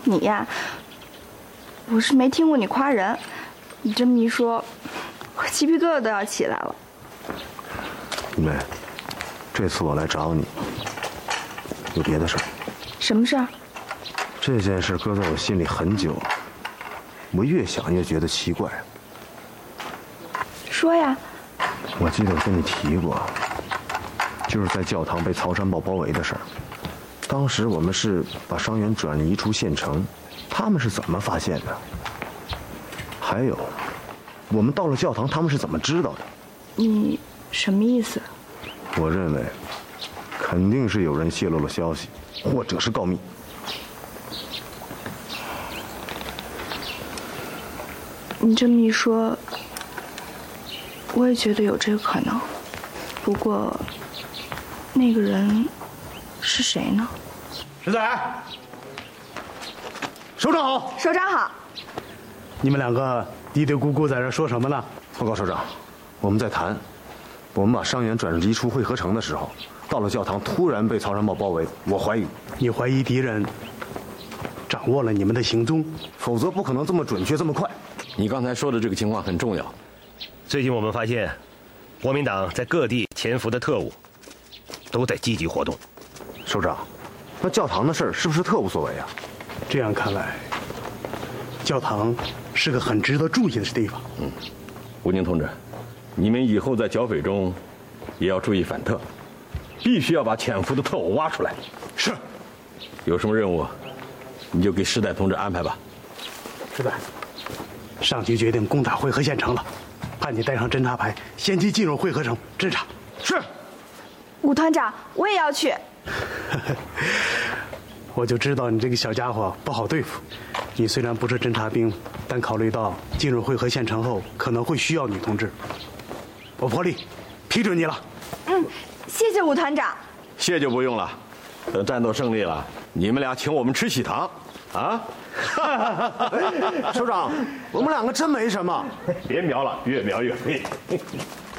你呀，我是没听过你夸人，你这么一说，我鸡皮疙瘩都要起来了。 云梅，这次我来找你，有别的事儿。 什么事儿？ 这件事搁在我心里很久了，我越想越觉得奇怪。 说呀。 我记得我跟你提过，就是在教堂被曹山豹包围的事儿。当时我们是把伤员转移出县城，他们是怎么发现的？还有，我们到了教堂，他们是怎么知道的？ 你什么意思？ 我认为，肯定是有人泄露了消息，或者是告密。 你这么一说，我也觉得有这个可能。不过，那个人是谁呢？ 石仔，首长好。 首长好。 你们两个嘀嘀咕咕在这说什么呢？ 报告首长，我们在谈，我们把伤员转移出汇合城的时候，到了教堂，突然被曹山豹包围。我怀疑， 你怀疑敌人掌握了你们的行踪， 否则不可能这么准确这么快。 你刚才说的这个情况很重要。 最近我们发现，国民党在各地潜伏的特务都在积极活动。 首长，那教堂的事儿是不是特务所为啊？ 这样看来，教堂是个很值得注意的地方。 吴宁同志，你们以后在剿匪中也要注意反特，必须要把潜伏的特务挖出来。 是。 有什么任务，你就给石代同志安排吧。 石代，上级决定攻打汇合县城了，派你带上侦察排，先期进入汇合城侦察。 是。 武团长，我也要去。 我就知道你这个小家伙不好对付。你虽然不是侦察兵，但考虑到进入汇合县城后可能会需要女同志，我破例批准你了。 谢谢武团长。 谢就不用了，等战斗胜利了，你们俩请我们吃喜糖，啊？ 首长，我们两个真没什么。 别瞄了，越描越黑。